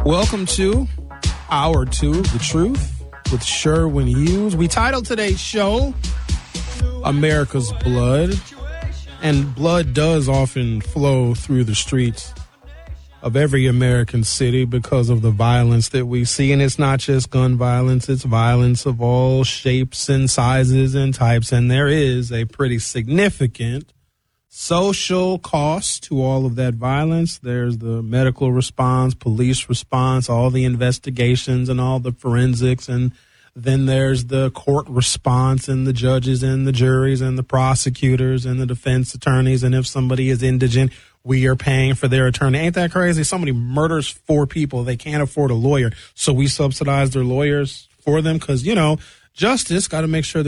Welcome to Hour 2 of The Truth with Sherwin Hughes. We titled today's show, America's Blood. And blood does often flow through the streets of every American city because of the violence that we see. And it's not just gun violence, it's violence of all shapes and sizes and types. And there is a pretty significant social cost to all of that violence. There's the medical response, police response, all the investigations and all the forensics. And then there's the court response and the judges and the juries and the prosecutors and the defense attorneys. And if somebody is indigent, we are paying for their attorney. Ain't that crazy? Somebody murders 4 people. They can't afford a lawyer. So we subsidize their lawyers for them because, you know, justice got to make sure that